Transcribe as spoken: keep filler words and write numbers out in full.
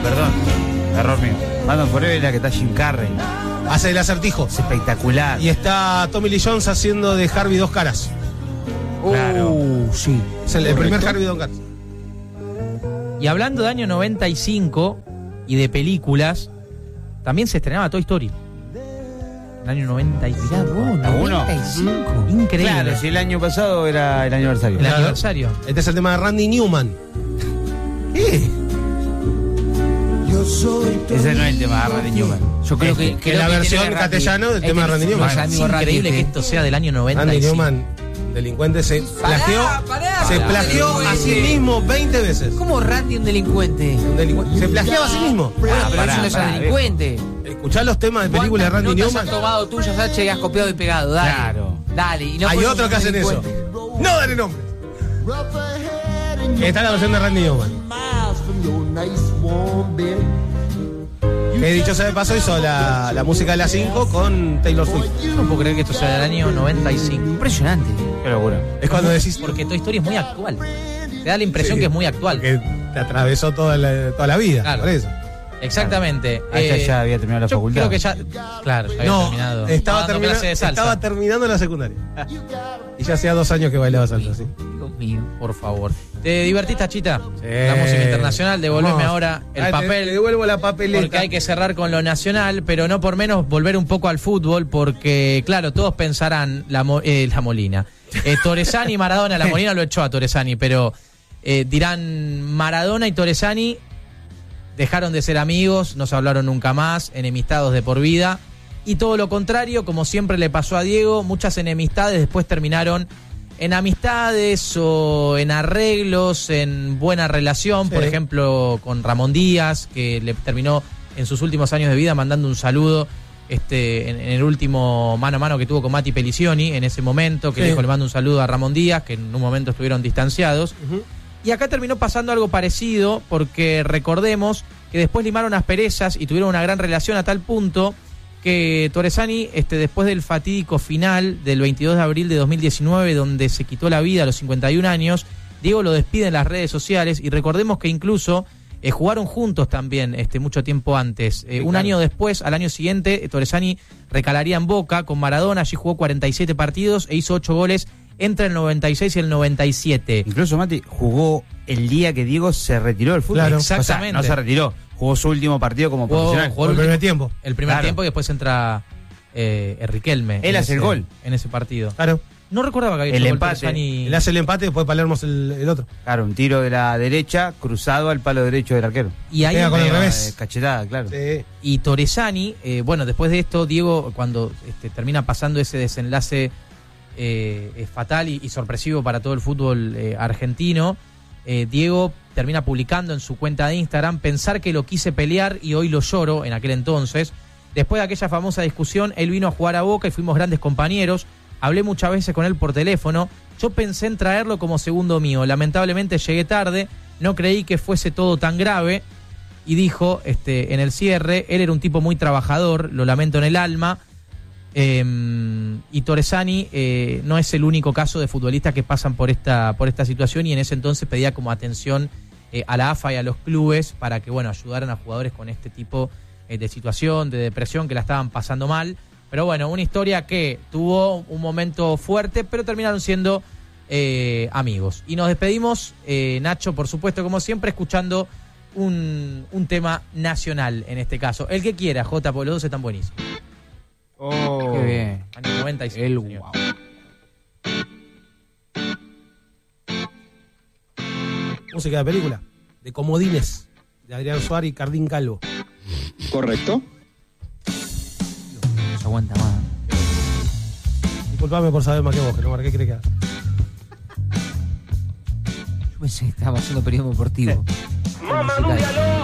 Perdón, error mío. Batman Forever es la que está Jim Carrey. Hace el acertijo. Es espectacular. Y está Tommy Lee Jones haciendo de Harvey Dos Caras. Claro. Uh, sí. Es el, el primer Harvey Dos Caras. Y hablando de año noventa y cinco y de películas, también se estrenaba Toy Story. El año noventa y cinco. noventa y cinco. Increíble. Claro, si el año pasado era el aniversario. El aniversario. Este es el tema de Randy Newman. ¿Qué? Ese no es el tema de Randy Newman. Yo creo que, Que creo la que versión tiene castellano del Randy. tema de Randy Newman. Es increíble que esto sea del año noventa y cinco. Randy Newman, delincuente, se plagió, pará, se pará. plagió a sí mismo veinte veces. ¿Cómo Randy un delincuente? Un delincuente. Se plagiaba a sí mismo. Bueno, Ah, pero pará, eso no es pará, un delincuente. Escuchá los temas de películas de Randy ¿Cuántas Newman. notas has tomado tuyas, H, y has copiado y pegado? Dale. Claro. Dale. Y no Hay puedes otros que ser hacen eso. delincuente. No dale nombres. Está la versión de Randy Newman. Que dicho sea de paso hizo la, la música de las cinco con Taylor Swift. No puedo creer que esto sea del año noventa y cinco. Impresionante. Qué locura. Es cuando decís Porque Toy Story es muy actual. Te da la impresión Sí. que es muy actual. que te atravesó toda la, toda la vida. Claro. Por eso. Exactamente. Ah, ya- Eh, ya había terminado la yo facultad. creo que ya. Claro, ya había No, terminado. estaba, dando termina- clase de salsa. estaba terminando la secundaria. Y ya hacía dos años que bailaba salsa, sí. Dios mío. Por favor. ¿Te divertiste, Chita? Sí. La música internacional. Devolveme Vamos. ahora el Ah, te- papel. Te devuelvo la papeleta. Porque hay que cerrar con lo nacional, pero no por menos volver un poco al fútbol, porque, claro, todos pensarán la, Mo- eh, la Molina. Eh, Torresani y Maradona, la Molina lo echó a Torresani, pero eh, dirán Maradona y Torresani dejaron de ser amigos, no se hablaron nunca más, enemistados de por vida. Y todo lo contrario, como siempre le pasó a Diego, muchas enemistades después terminaron en amistades o en arreglos, en buena relación, Sí. por ejemplo, con Ramón Díaz, que le terminó en sus últimos años de vida mandando un saludo este, en, en el último mano a mano que tuvo con Mati Pelicioni en ese momento, que Sí. le dijo, le mando un saludo a Ramón Díaz, que en un momento estuvieron distanciados. Ujú. Y acá terminó pasando algo parecido, porque recordemos que después limaron asperezas y tuvieron una gran relación a tal punto que Torresani, este, después del fatídico final del veintidós de abril de dos mil diecinueve, donde se quitó la vida a los cincuenta y un años, Diego lo despide en las redes sociales, y recordemos que incluso eh, jugaron juntos también este, mucho tiempo antes. Eh, Sí, un claro. año después, al año siguiente, Torresani recalaría en Boca con Maradona, allí jugó cuarenta y siete partidos e hizo ocho goles entre el noventa y seis y el noventa y siete. Incluso Mati jugó el día que Diego se retiró del fútbol. Claro. O sea, Exactamente. no se retiró, jugó su último partido como Jugó- profesional. jugó Por el último- primer tiempo. El primer Claro. tiempo, y después entra eh, Riquelme. Él en hace el ese- gol. En ese partido. Claro. No recordaba que había El hecho gol empate. Torresani. Él hace el empate y después Palermo es el, el otro. Claro, un tiro de la derecha cruzado al palo derecho del arquero. Y ahí Pega con el Pega, revés. eh, cachetada, claro. Sí. y Torresani, eh, bueno, después de esto, Diego, cuando este, termina pasando ese desenlace eh, eh, fatal y, y sorpresivo para todo el fútbol eh, argentino, eh, Diego termina publicando en su cuenta de Instagram: pensar que lo quise pelear y hoy lo lloro, en aquel entonces. Después de aquella famosa discusión, él vino a jugar a Boca y fuimos grandes compañeros. Hablé muchas veces con él por teléfono. Yo pensé en traerlo como segundo mío. Lamentablemente llegué tarde, no creí que fuese todo tan grave. Y dijo este, en el cierre, él era un tipo muy trabajador, lo lamento en el alma. Eh, y Torresani eh, no es el único caso de futbolistas que pasan por esta, por esta situación, y en ese entonces pedía como atención eh, a la A F A y a los clubes para que, bueno, ayudaran a jugadores con este tipo eh, de situación, de depresión, que la estaban pasando mal. Pero bueno, una historia que tuvo un momento fuerte, pero terminaron siendo eh, amigos. Y nos despedimos, eh, Nacho, por supuesto, como siempre, escuchando un, un tema nacional en este caso. El que quiera, J, porque los dos están buenísimos. Oh. Qué bien. Año noventa y cinco. El señor. guau. Música de película. De Comodines. De Adrián Suárez y Cardín Calvo. Correcto. No se aguanta más. Disculpame por saber más que vos, que no marqué cree que hagas. Yo pensé que estaba haciendo periodismo deportivo. Música de-